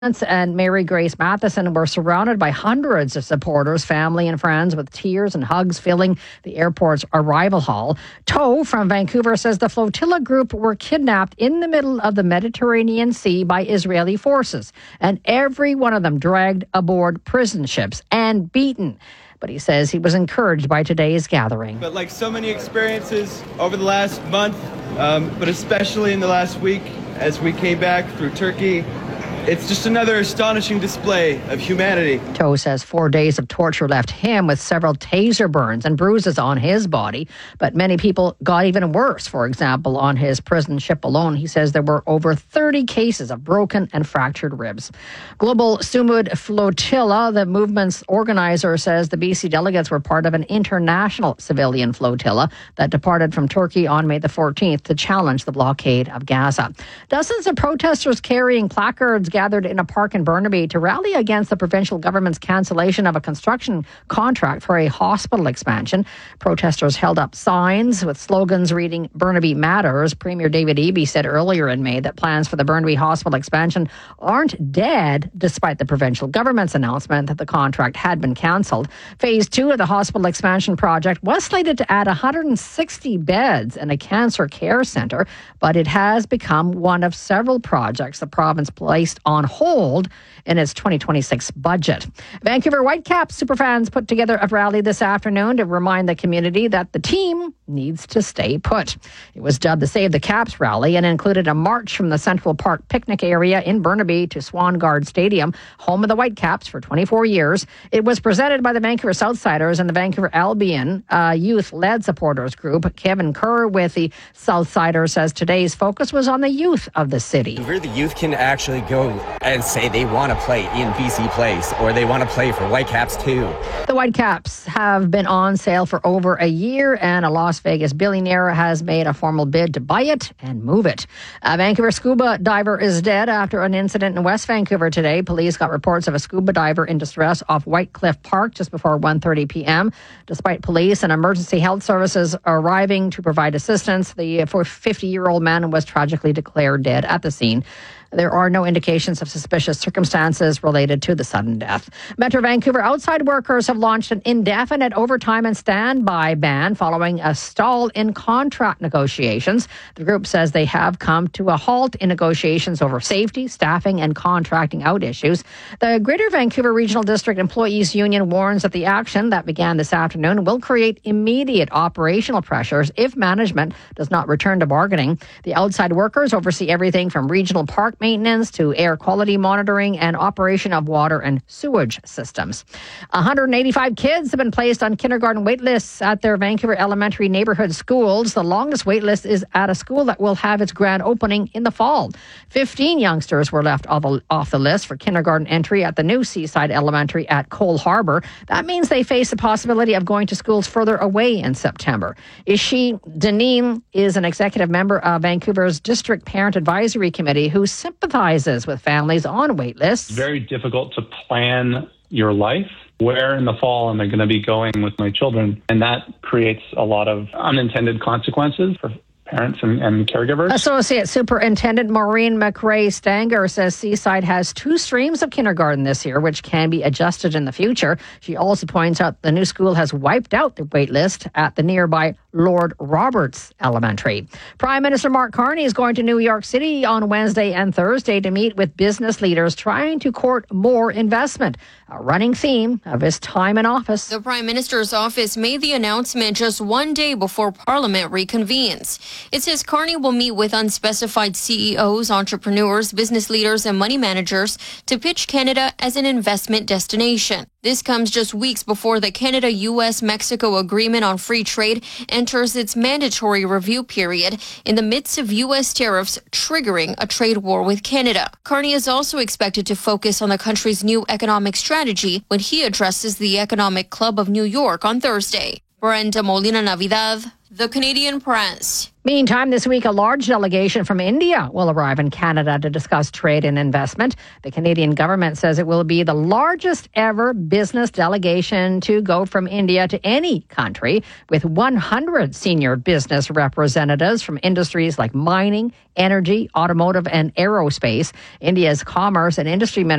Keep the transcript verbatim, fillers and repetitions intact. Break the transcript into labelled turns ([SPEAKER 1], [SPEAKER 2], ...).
[SPEAKER 1] and Mary Grace Matheson were surrounded by hundreds of supporters, family and friends, with tears and hugs filling the airport's arrival hall. Tow from Vancouver says the flotilla group were kidnapped in the middle of the Mediterranean Sea by Israeli forces, and every one of them dragged aboard prison ships and beaten. But he says he was encouraged by today's gathering.
[SPEAKER 2] But like so many experiences over the last month, um, but especially in the last week as we came back through Turkey, it's just another astonishing display of humanity.
[SPEAKER 1] Tow says four days of torture left him with several taser burns and bruises on his body, but many people got even worse. For example, on his prison ship alone, he says there were over thirty cases of broken and fractured ribs. Global Sumud Flotilla, the movement's organizer, says the B C delegates were part of an international civilian flotilla that departed from Turkey on May the fourteenth to challenge the blockade of Gaza. Dozens of protesters carrying placards gathered in a park in Burnaby to rally against the provincial government's cancellation of a construction contract for a hospital expansion. Protesters held up signs with slogans reading "Burnaby Matters." Premier David Eby said earlier in May that plans for the Burnaby hospital expansion aren't dead, despite the provincial government's announcement that the contract had been cancelled. Phase two of the hospital expansion project was slated to add one hundred sixty beds and a cancer care centre, but it has become one of several projects the province placed on hold in its twenty twenty-six budget. Vancouver Whitecaps superfans put together a rally this afternoon to remind the community that the team needs to stay put. It was dubbed the Save the Caps rally and included a march from the Central Park picnic area in Burnaby to Swangard Stadium, home of the Whitecaps for twenty-four years. It was presented by the Vancouver Southsiders and the Vancouver Albion, a youth-led supporters group. Kevin Kerr with the Southsiders says today's focus was on the youth of the city.
[SPEAKER 3] Where the youth can actually go and say they want to play in B C Place or they want to play for Whitecaps too.
[SPEAKER 1] The Whitecaps have been on sale for over a year, and a Las Vegas billionaire has made a formal bid to buy it and move it. A Vancouver scuba diver is dead after an incident in West Vancouver today. Police got reports of a scuba diver in distress off White Cliff Park just before one thirty p.m. Despite police and emergency health services arriving to provide assistance, the fifty-year-old man was tragically declared dead at the scene. There are no indications of suspicious circumstances related to the sudden death. Metro Vancouver outside workers have launched an indefinite overtime and standby ban following a stall in contract negotiations. The group says they have come to a halt in negotiations over safety, staffing, and contracting out issues. The Greater Vancouver Regional District Employees Union warns that the action that began this afternoon will create immediate operational pressures if management does not return to bargaining. The outside workers oversee everything from regional park maintenance to air quality monitoring and operation of water and sewage systems. one hundred eighty-five kids have been placed on kindergarten wait lists at their Vancouver elementary neighbourhood schools. The longest wait list is at a school that will have its grand opening in the fall. fifteen youngsters were left off the list for kindergarten entry at the new Seaside Elementary at Cole Harbour. That means they face the possibility of going to schools further away in September. Ishi Deneen is an executive member of Vancouver's District Parent Advisory Committee who sympathizes with families on wait lists.
[SPEAKER 4] Very difficult to plan your life. Where in the fall am I going to be going with my children? And that creates a lot of unintended consequences for parents and, and caregivers.
[SPEAKER 1] Associate Superintendent Maureen McRae Stanger says Seaside has two streams of kindergarten this year, which can be adjusted in the future. She also points out the new school has wiped out the wait list at the nearby Lord Roberts Elementary. Prime Minister Mark Carney is going to New York City on Wednesday and Thursday to meet with business leaders trying to court more investment, a running theme of his time in office.
[SPEAKER 5] The Prime Minister's office made the announcement just one day before Parliament reconvenes. It says Carney will meet with unspecified C E Os, entrepreneurs, business leaders, and money managers to pitch Canada as an investment destination. This comes just weeks before the Canada-U S Mexico Agreement on Free Trade enters its mandatory review period in the midst of U S tariffs triggering a trade war with Canada. Carney is also expected to focus on the country's new economic strategy when he addresses the Economic Club of New York on Thursday. Brenda Molina Navidad, The Canadian Press.
[SPEAKER 1] Meantime, this week, a large delegation from India will arrive in Canada to discuss trade and investment. The Canadian government says it will be the largest ever business delegation to go from India to any country, with one hundred senior business representatives from industries like mining, energy, automotive, and aerospace. India's Commerce and Industry Minister